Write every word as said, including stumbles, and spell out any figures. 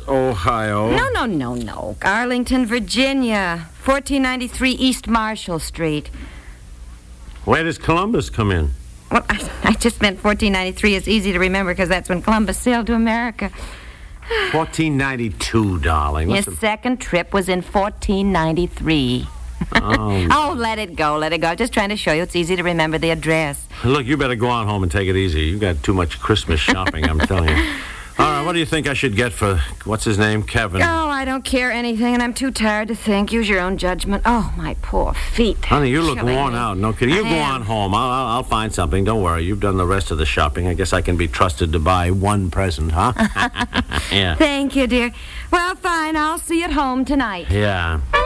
Ohio. No, no, no, no. Arlington, Virginia. fourteen ninety-three East Marshall Street. Where does Columbus come in? Well, I, I just meant fourteen ninety-three is easy to remember because that's when Columbus sailed to America. fourteen ninety-two, darling. His What's second trip was in fourteen ninety-three. Oh. Oh, let it go, let it go. Just trying to show you it's easy to remember the address. Look, you better go on home and take it easy. You got too much Christmas shopping, I'm telling you. All right, what do you think I should get for, what's his name, Kevin? Oh, I don't care anything, and I'm too tired to think. Use your own judgment. Oh, my poor feet. Honey, you look Killing worn me. out. No kidding. You I go am. on home. I'll, I'll, I'll find something. Don't worry. You've done the rest of the shopping. I guess I can be trusted to buy one present, huh? Yeah. Thank you, dear. Well, fine. I'll see you at home tonight. Yeah.